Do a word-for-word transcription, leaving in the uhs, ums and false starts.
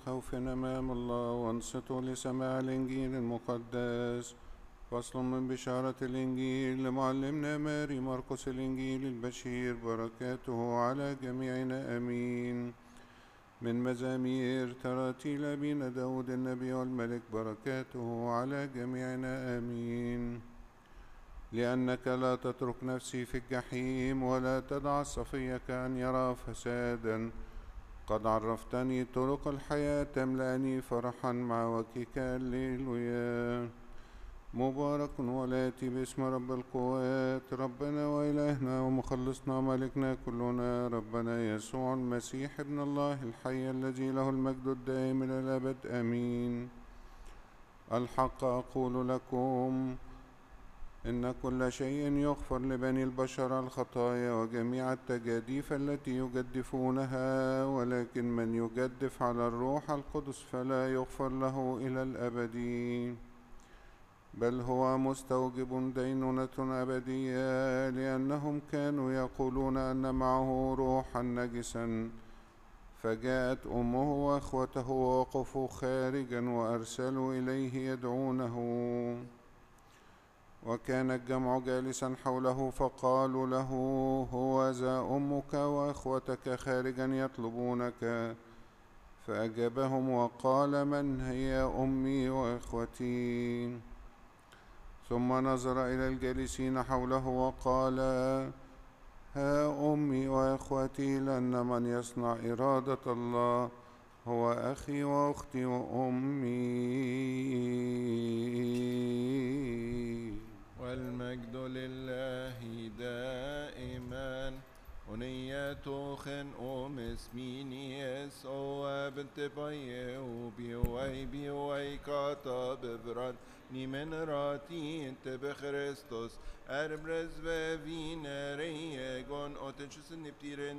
بخوف أمام الله وانصتوا لسماع الإنجيل المقدس. فصل من بشارة الإنجيل لمعلمنا ماري مرقس الإنجيل البشير، بركاته على جميعنا آمين. من مزامير تراتيل أبينا داود النبي والملك، بركاته على جميعنا آمين. لأنك لا تترك نفسي في الجحيم، ولا تدع صفيك أن يرى فسادا. قد عرفتني طرق الحياة، تملأني فرحا مع وجهك، الليلويا. مبارك والآتي باسم رب القوات، ربنا وإلهنا ومخلصنا ملكنا كلنا، ربنا يسوع المسيح ابن الله الحي، الذي له المجد الدائم إلى الأبد آمين. الحق أقول لكم إن كل شيء يغفر لبني البشر الخطايا وجميع التجاديف التي يجدفونها، ولكن من يجدف على الروح القدس فلا يغفر له إلى الأبد، بل هو مستوجب دينونة أبدية، لأنهم كانوا يقولون أن معه روحا نجسا. فجاءت أمه وأخوته ووقفوا خارجا وأرسلوا إليه يدعونه. وكان الجمع جالسا حوله، فقالوا له: هوذا أمك وأخوتك خارجا يطلبونك. فأجابهم وقال: من هي أمي وأخوتي؟ ثم نظر إلى الجالسين حوله وقال: ها أمي وأخوتي، لأن من يصنع إرادة الله هو أخي وأختي وأمي. والمجد لله دائما. ونية خن أم اسميني اس او بنت بايه وبيوي بيوي كاتا بفران نيمن راتي انت بخريستوس اربرز وفين ريغون اوتنشوس نبتيرن